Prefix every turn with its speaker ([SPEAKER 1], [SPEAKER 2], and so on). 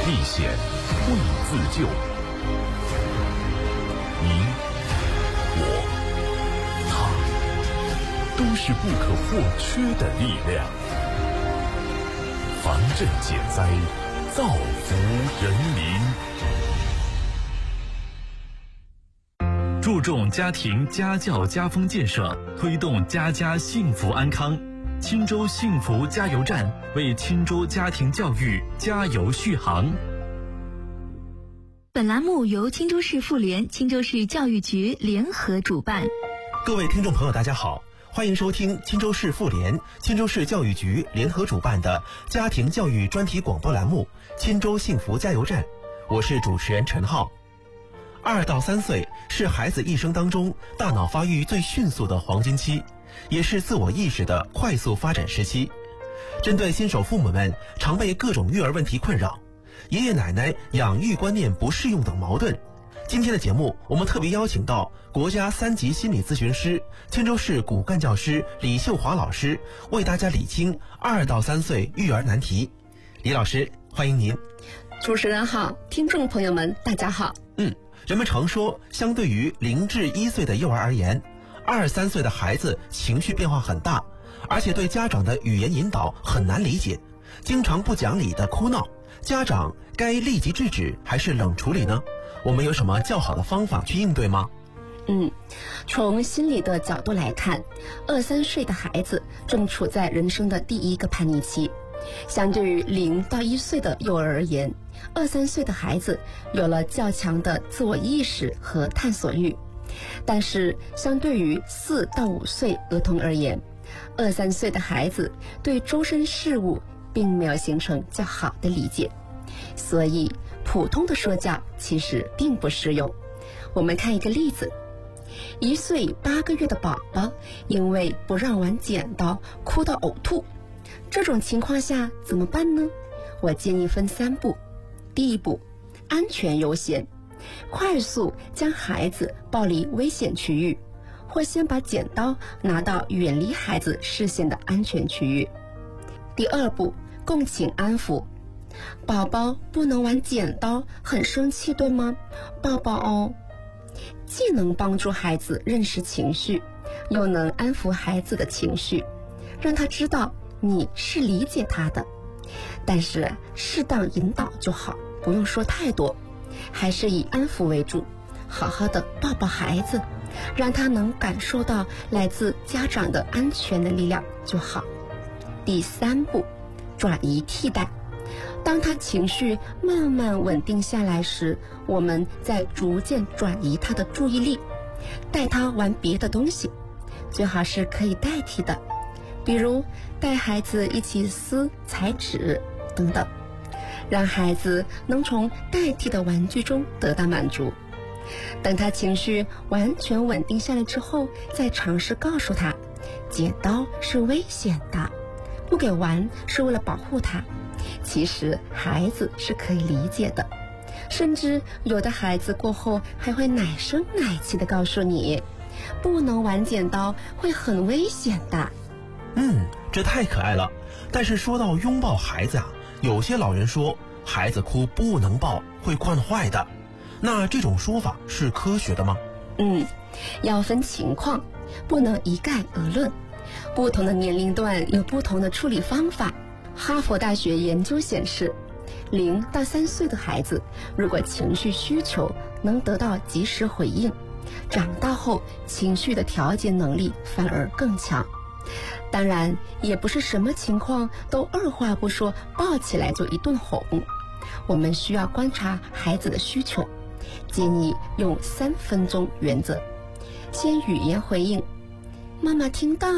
[SPEAKER 1] 历险，为自救。你、我、他，都是不可或缺的力量。防震减灾，造福人民。注重家庭家教家风建设，推动家家幸福安康。钦州幸福加油站为钦州家庭教育加油续航。
[SPEAKER 2] 本栏目由钦州市妇联、钦州市教育局联合主办。
[SPEAKER 3] 各位听众朋友，大家好，欢迎收听钦州市妇联、钦州市教育局联合主办的家庭教育专题广播栏目《钦州幸福加油站》，我是主持人陈浩。2到3岁是孩子一生当中大脑发育最迅速的黄金期，也是自我意识的快速发展时期。针对新手父母们常被各种育儿问题困扰，爷爷奶奶养育观念不适用等矛盾，今天的节目我们特别邀请到国家3级心理咨询师、钦州市骨干教师李秀华老师，为大家理清2到3岁育儿难题。李老师，欢迎您。
[SPEAKER 4] 主持人好，听众朋友们大家好。
[SPEAKER 3] 人们常说，相对于0至1岁的幼儿而言，2、3岁的孩子情绪变化很大，而且对家长的语言引导很难理解，经常不讲理的哭闹，家长该立即制止还是冷处理呢？我们有什么较好的方法去应对吗？
[SPEAKER 4] 从心理的角度来看，2、3岁的孩子正处在人生的第一个叛逆期。相对于0到1岁的幼儿而言，2、3岁的孩子有了较强的自我意识和探索欲。但是相对于4到5岁儿童而言，2、3岁的孩子对周身事物并没有形成较好的理解，所以普通的说教其实并不适用。我们看一个例子，1岁8个月的宝宝因为不让玩剪刀哭到呕吐，这种情况下怎么办呢？我建议分3步。第一步，安全优先，快速将孩子抱离危险区域，或先把剪刀拿到远离孩子视线的安全区域。第二步，共情安抚，宝宝不能玩剪刀，很生气对吗？抱抱哦。既能帮助孩子认识情绪，又能安抚孩子的情绪，让他知道你是理解他的。但是适当引导就好，不用说太多，还是以安抚为主，好好的抱抱孩子，让他能感受到来自家长的安全的力量就好。第3步，转移替代，当他情绪慢慢稳定下来时，我们再逐渐转移他的注意力，带他玩别的东西，最好是可以代替的，比如带孩子一起撕裁纸等等，让孩子能从代替的玩具中得到满足。等他情绪完全稳定下来之后，再尝试告诉他，剪刀是危险的，不给玩是为了保护他。其实孩子是可以理解的，甚至有的孩子过后还会奶声奶气地告诉你，不能玩剪刀会很危险的。
[SPEAKER 3] 这太可爱了。但是说到拥抱孩子有些老人说孩子哭不能抱，会惯坏的，那这种说法是科学的吗？
[SPEAKER 4] 要分情况，不能一概而论，不同的年龄段有不同的处理方法。哈佛大学研究显示，0到3岁的孩子如果情绪需求能得到及时回应，长大后情绪的调节能力反而更强。当然也不是什么情况都二话不说抱起来就一顿哄，我们需要观察孩子的需求，建议用3分钟原则。先语言回应，妈妈听到